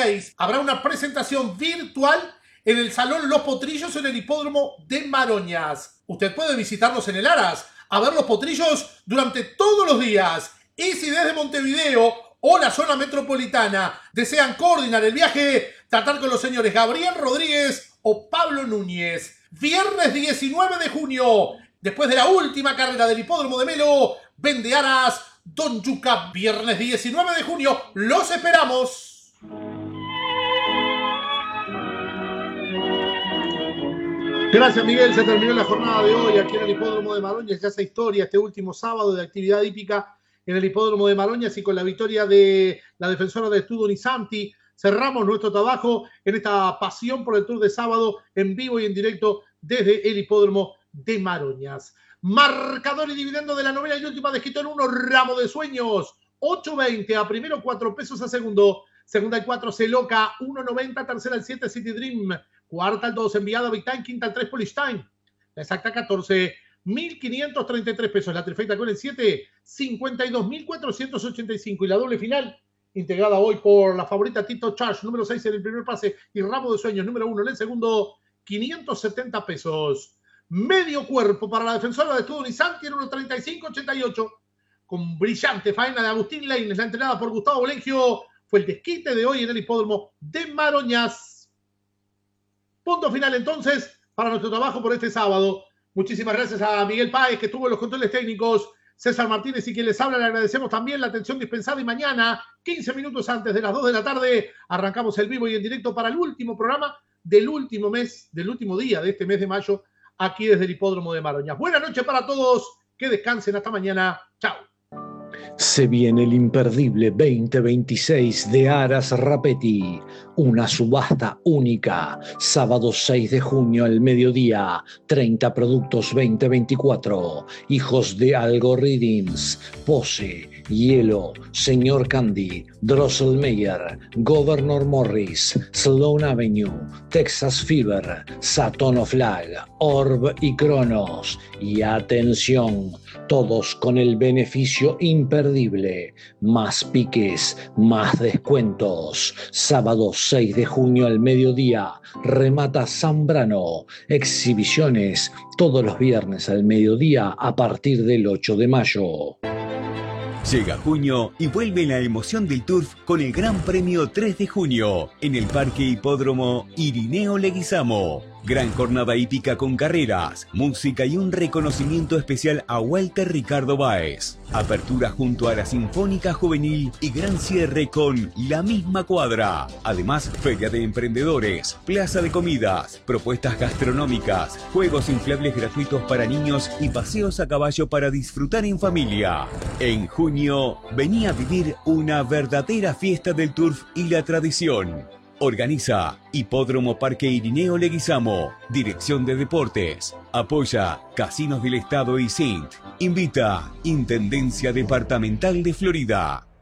26 habrá una presentación virtual en el Salón Los Potrillos en el Hipódromo de Maroñas. Usted puede visitarnos en el Aras a ver los potrillos durante todos los días. Y si desde Montevideo o la zona metropolitana desean coordinar el viaje, tratar con los señores Gabriel Rodríguez o Pablo Núñez. Viernes 19 de junio, después de la última carrera del Hipódromo de Melo, vende Aras Don Yuca. Viernes 19 de junio, los esperamos. Gracias, Miguel. Se terminó la jornada de hoy aquí en el Hipódromo de Maroñas. Ya esa historia, este último sábado de actividad hípica en el Hipódromo de Maroñas y con la victoria de la defensora de Estudo Nisanti, cerramos nuestro trabajo en esta pasión por el Tour de sábado en vivo y en directo desde el Hipódromo de Maroñas. Marcador y dividendo de la novena y última desquitó en 1, Ramo de Sueños, 8.20 a primero, 4 pesos a segundo. Segunda el 4, Celoca, 1.90. Tercera el 7, City Dream. Cuarta el 2, Enviado Big Time. Quinta el 3, Polishine. La exacta 14, 1.533 pesos. La trifecta con el 7, 52.485. Y la doble final, integrada hoy por la favorita Tito Charge, número 6 en el primer pase, y Ramo de Sueños, número 1 en el segundo, 570 pesos. Medio cuerpo para la defensora de Estudo Nisanti en 1.35.88. Con brillante faena de Agustín Leines, la entrenada por Gustavo Bolengio, fue el desquite de hoy en el Hipódromo de Maroñas. Punto final entonces para nuestro trabajo por este sábado. Muchísimas gracias a Miguel Páez, que estuvo en los controles técnicos, César Martínez y quien les habla. Le agradecemos también la atención dispensada y mañana, 15 minutos antes de las 2 de la tarde, arrancamos el vivo y en directo para el último programa del último mes, del último día de este mes de mayo, aquí desde el Hipódromo de Maroñas. Buenas noches para todos, que descansen hasta mañana. Chao. Se viene el imperdible 2026 de Aras Rapetti, una subasta única, sábado 6 de junio al mediodía, 30 productos 2024, hijos de Algorithms, Pose, Hielo, Señor Candy, Drosselmeyer, Governor Morris, Sloan Avenue, Texas Fever, Saturn Flag, Orb y Cronos. Y atención, todos con el beneficio imperdible, más piques, más descuentos. Sábado 6 de junio al mediodía, remata Zambrano. Exhibiciones todos los viernes al mediodía a partir del 8 de mayo. Llega junio y vuelve la emoción del Turf con el Gran Premio 3 de junio en el Parque Hipódromo Irineo Leguizamo. Gran jornada hípica con carreras, música y un reconocimiento especial a Walter Ricardo Báez. Apertura junto a la Sinfónica Juvenil y gran cierre con La Misma Cuadra. Además, feria de emprendedores, plaza de comidas, propuestas gastronómicas, juegos inflables gratuitos para niños y paseos a caballo para disfrutar en familia. En junio, vení a vivir una verdadera fiesta del turf y la tradición. Organiza Hipódromo Parque Irineo Leguizamo. Dirección de Deportes. Apoya Casinos del Estado y Sint. Invita Intendencia Departamental de Florida.